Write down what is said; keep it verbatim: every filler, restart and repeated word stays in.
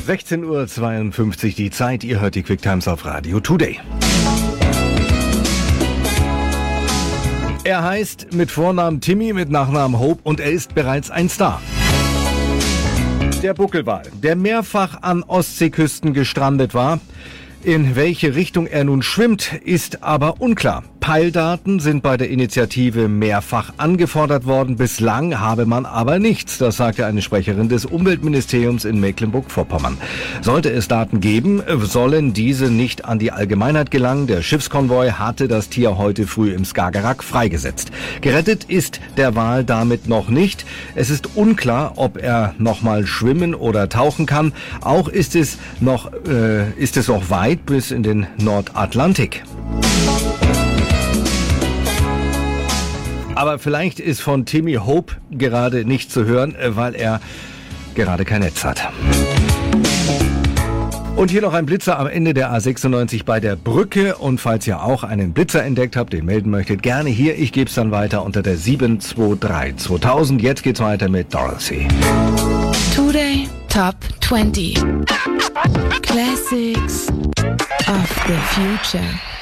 sechzehn Uhr zweiundfünfzig die Zeit. Ihr hört die Quick Times auf Radio Today. Er heißt mit Vornamen Timmy, mit Nachnamen Hope und er ist bereits ein Star. Der Buckelwal, der mehrfach an Ostseeküsten gestrandet war. In welche Richtung er nun schwimmt, ist aber unklar. Peildaten sind bei der Initiative mehrfach angefordert worden. Bislang habe man aber nichts, das sagte eine Sprecherin des Umweltministeriums in Mecklenburg-Vorpommern. Sollte es Daten geben, sollen diese nicht an die Allgemeinheit gelangen. Der Schiffskonvoi hatte das Tier heute früh im Skagerrak freigesetzt. Gerettet ist der Wal damit noch nicht. Es ist unklar, ob er nochmal schwimmen oder tauchen kann. Auch ist es noch, äh, ist es noch weit bis in den Nordatlantik. Aber vielleicht ist von Timmy Hope gerade nicht zu hören, weil er gerade kein Netz hat. Und hier noch ein Blitzer am Ende der A sechsundneunzig bei der Brücke. Und falls ihr auch einen Blitzer entdeckt habt, den melden möchtet, gerne hier. Ich gebe es dann weiter unter der sieben zwei drei zweitausend. Jetzt geht's weiter mit Dorothy. Today Top zwanzig. Classics of the Future.